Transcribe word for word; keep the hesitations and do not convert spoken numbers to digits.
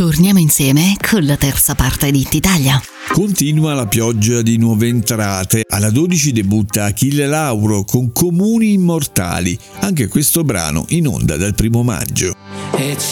Torniamo insieme con la terza parte di Hit Italia. Continua la pioggia di nuove entrate. Alla dodici debutta Achille Lauro con Comuni Immortali. Anche questo brano in onda dal primo maggio. E